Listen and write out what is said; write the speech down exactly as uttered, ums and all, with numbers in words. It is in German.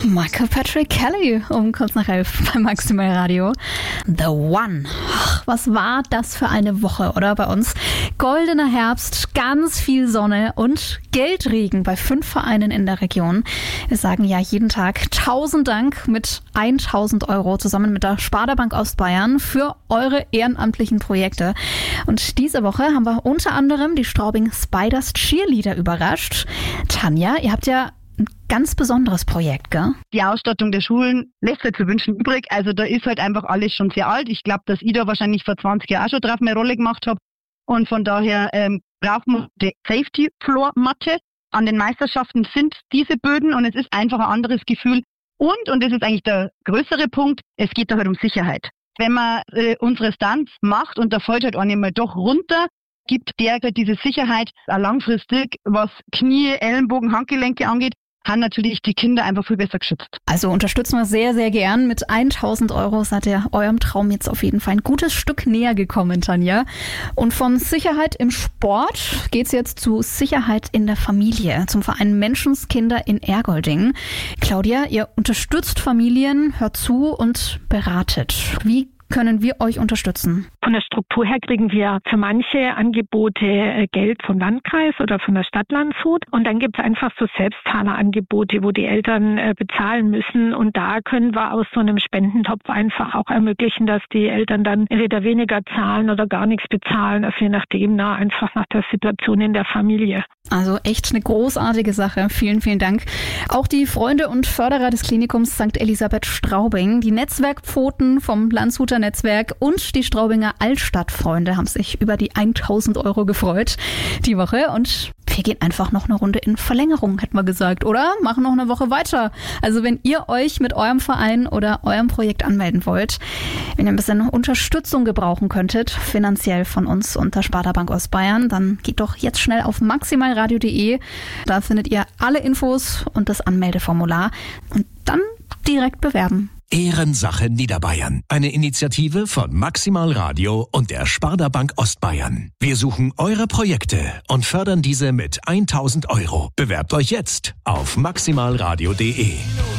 Michael Patrick Kelly um kurz nach elf bei Maximal Radio. The One. Ach, was war das für eine Woche, oder? Bei uns goldener Herbst, ganz viel Sonne und Geldregen bei fünf Vereinen in der Region. Wir sagen ja jeden Tag tausend Dank mit tausend Euro zusammen mit der Sparda-Bank Ostbayern für eure ehrenamtlichen Projekte. Und diese Woche haben wir unter anderem die Straubing Spiders Cheerleader überrascht. Tanja, ihr habt ja ein ganz besonderes Projekt, gell? Die Ausstattung der Schulen lässt halt zu wünschen übrig. Also da ist halt einfach alles schon sehr alt. Ich glaube, dass ich da wahrscheinlich vor zwanzig Jahren auch schon drauf eine Rolle gemacht habe. Und von daher ähm, braucht man die Safety-Floor-Matte. An den Meisterschaften sind diese Böden und es ist einfach ein anderes Gefühl. Und, und das ist eigentlich der größere Punkt, es geht da halt um Sicherheit. Wenn man äh, unsere Stunts macht und da fällt halt einer mal doch runter, gibt der halt diese Sicherheit auch langfristig, was Knie, Ellenbogen, Handgelenke angeht, haben natürlich die Kinder einfach viel besser geschützt. Also unterstützen wir sehr, sehr gern. Mit tausend Euro seid ihr eurem Traum jetzt auf jeden Fall ein gutes Stück näher gekommen, Tanja. Und von Sicherheit im Sport geht's jetzt zu Sicherheit in der Familie, zum Verein Menschenskinder in Ergolding. Claudia, ihr unterstützt Familien, hört zu und beratet. Wie können wir euch unterstützen? Von der Struktur her kriegen wir für manche Angebote Geld vom Landkreis oder von der Stadt Landshut. Und dann gibt es einfach so Selbstzahlerangebote, wo die Eltern bezahlen müssen. Und da können wir aus so einem Spendentopf einfach auch ermöglichen, dass die Eltern dann entweder weniger zahlen oder gar nichts bezahlen. Also je nachdem, na, einfach nach der Situation in der Familie. Also echt eine großartige Sache. Vielen, vielen Dank. Auch die Freunde und Förderer des Klinikums Sankt Elisabeth Straubing, die Netzwerkpfoten vom Landshuter Netzwerk und die Straubinger Altstadtfreunde haben sich über die tausend Euro gefreut die Woche. Und wir gehen einfach noch eine Runde in Verlängerung, hätten wir gesagt, oder? Machen noch eine Woche weiter. Also wenn ihr euch mit eurem Verein oder eurem Projekt anmelden wollt, wenn ihr ein bisschen Unterstützung gebrauchen könntet, finanziell von uns und der Sparda-Bank Ostbayern, dann geht doch jetzt schnell auf maximalradio punkt de. Da findet ihr alle Infos und das Anmeldeformular und dann direkt bewerben. Ehrensache Niederbayern. Eine Initiative von Maximal Radio und der Sparda Bank Ostbayern. Wir suchen eure Projekte und fördern diese mit tausend Euro. Bewerbt euch jetzt auf maximalradio punkt de.